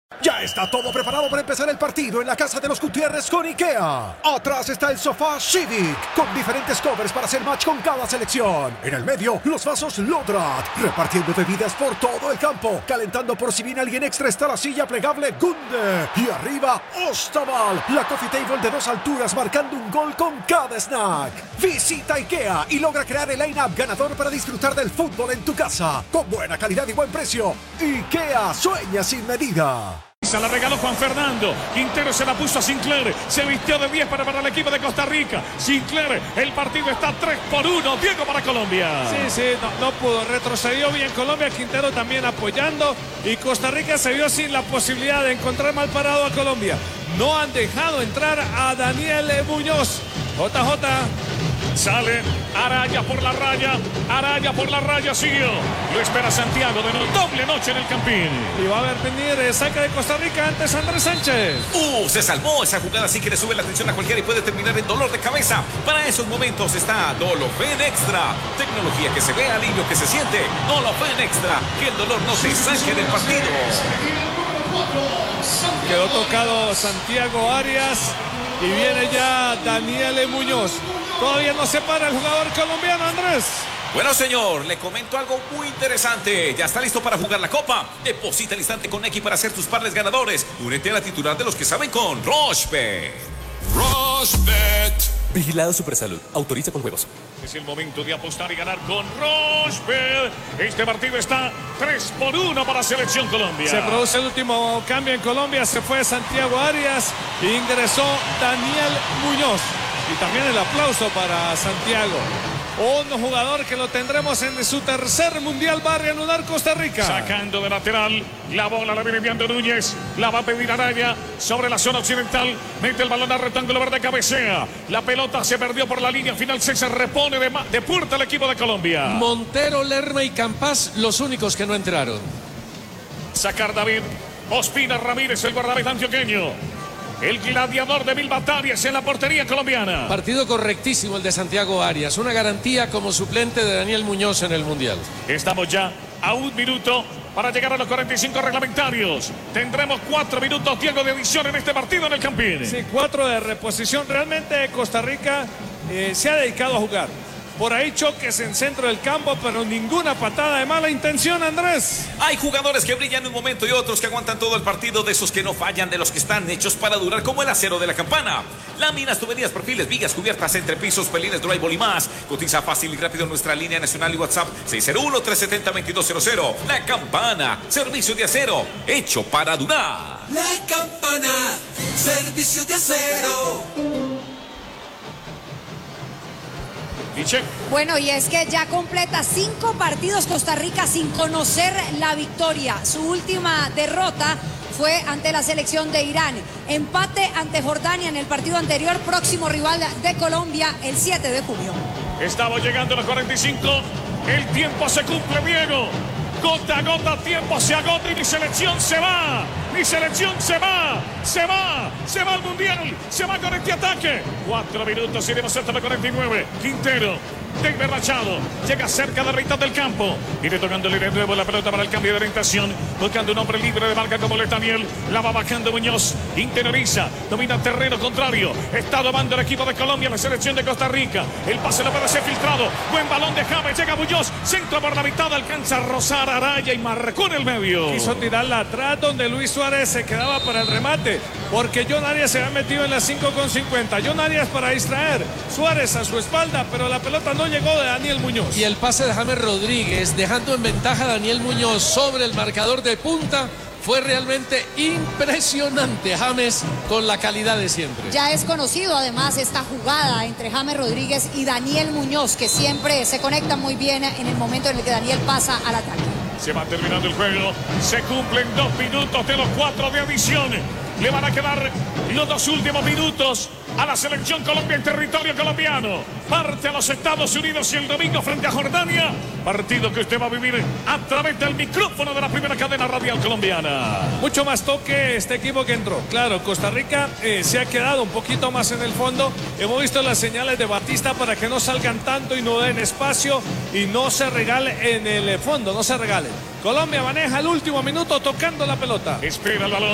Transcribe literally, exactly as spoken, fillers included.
Ya está todo preparado para empezar el partido en la casa de los Gutiérrez con IKEA. Atrás está el sofá Civic, con diferentes covers para hacer match con cada selección. En el medio, los vasos Lodrat, repartiendo bebidas por todo el campo. Calentando por si viene alguien extra está la silla plegable Gunde. Y arriba, Ostaval, la coffee table de dos alturas marcando un gol con cada snack. Visita IKEA y logra crear el line-up ganador para disfrutar del fútbol en tu casa. Con buena calidad y buen precio. IKEA sueña sin medida. Se la regaló Juan Fernando. Quintero se la puso a Sinclair. Se vistió de diez para, para el equipo de Costa Rica. Sinclair, el partido está tres por uno. Diego para Colombia. Sí, sí, no, no pudo. Retrocedió bien Colombia. Quintero también apoyando. Y Costa Rica se vio sin la posibilidad de encontrar mal parado a Colombia. No han dejado entrar a Daniel Muñoz. J J. Sale Araya por la raya. Araya por la raya, siguió. Lo espera Santiago de nuevo. Doble noche en el Campín. Y va a ver venir eh, saca de Costa Rica antes Andrés Sánchez. Uh, se salvó esa jugada, así que le sube la atención a cualquiera y puede terminar en dolor de cabeza. Para esos momentos está Dolofen Extra. Tecnología que se ve, alivio que se siente. Dolofen Extra. Que el dolor no te saque del partido. Quedó tocado Santiago Arias. Y viene ya Daniel Muñoz. Todavía no se para el jugador colombiano, Andrés. Bueno, señor, le comento algo muy interesante. Ya está listo para jugar la Copa. Deposita el instante con X para hacer tus parles ganadores. Únete a la titular de los que saben con Rochebet. Rochebet. Vigilado Supersalud. Autoriza con juegos. Es el momento de apostar y ganar con Rochebet. Este partido está tres por uno para Selección Colombia. Se produce el último cambio en Colombia. Se fue Santiago Arias. Ingresó Daniel Muñoz. Y también el aplauso para Santiago. Un jugador que lo tendremos en su tercer mundial. Va a reanudar Costa Rica. Sacando de lateral. La bola la viene enviando Núñez. La va a pedir Araya sobre la zona occidental. Mete el balón al rectángulo verde, cabecea. La pelota se perdió por la línea final. Se, se repone de, de puerta el equipo de Colombia. Montero, Lerma y Campas, los únicos que no entraron. Sacar David Ospina Ramírez, el guardameta antioqueño. El gladiador de mil batallas en la portería colombiana. Partido correctísimo el de Santiago Arias. Una garantía como suplente de Daniel Muñoz en el Mundial. Estamos ya a un minuto para llegar a los cuarenta y cinco reglamentarios. Tendremos cuatro minutos, Diego, de edición en este partido en el Campín. Sí, cuatro de reposición. Realmente Costa Rica eh, se ha dedicado a jugar. Por ahí choques en centro del campo, pero ninguna patada de mala intención, Andrés. Hay jugadores que brillan en un momento y otros que aguantan todo el partido, de esos que no fallan, de los que están hechos para durar, como el acero de la campana. Láminas, tuberías, perfiles, vigas, cubiertas, entrepisos, pelines, drywall y más. Cotiza fácil y rápido en nuestra línea nacional y WhatsApp seis cero uno, tres siete cero, dos dos cero cero. La Campana, servicio de acero, hecho para durar. La Campana, servicio de acero. Bueno, y es que ya completa cinco partidos Costa Rica sin conocer la victoria. Su última derrota fue ante la selección de Irán. Empate ante Jordania en el partido anterior, próximo rival de Colombia el siete de junio. Estamos llegando a los cuarenta y cinco. El tiempo se cumple, Diego. Gota a gota, tiempo se agota y mi selección se va. Mi selección se va. Se va. Se va al Mundial. Se va con este ataque. Cuatro minutos, iremos hasta los cuarenta y nueve. Quintero. David Machado llega cerca de la mitad del campo. Viene tocándole de nuevo la pelota para el cambio de orientación. Buscando un hombre libre de marca como Letaniel. La va bajando Muñoz. Interioriza. Domina terreno contrario. Está domando el equipo de Colombia. La selección de Costa Rica. El pase no puede ser filtrado. Buen balón de James. Llega Muñoz. Centro por la mitad. Alcanza a rozar Araya y marcó en el medio. Quiso tirarla atrás donde Luis Suárez se quedaba para el remate. Porque John Arias se ha metido en las cinco con cincuenta. John Arias para distraer. Suárez a su espalda. Pero la pelota no llegó de Daniel Muñoz. Y el pase de James Rodríguez, dejando en ventaja a Daniel Muñoz sobre el marcador de punta, fue realmente impresionante. James con la calidad de siempre. Ya es conocido además esta jugada entre James Rodríguez y Daniel Muñoz, que siempre se conectan muy bien en el momento en el que Daniel pasa al ataque. Se va terminando el juego. Se cumplen dos minutos de los cuatro de adición. Le van a quedar los dos últimos minutos a la selección Colombia en territorio colombiano. Parte a los Estados Unidos y el domingo frente a Jordania. Partido que usted va a vivir a través del micrófono de la primera cadena radial colombiana. Mucho más toque este equipo que entró. Claro, Costa Rica eh, se ha quedado un poquito más en el fondo. Hemos visto las señales de Batista para que no salgan tanto y no den espacio y no se regale en el fondo, no se regale. Colombia maneja el último minuto tocando la pelota. Espera el balón.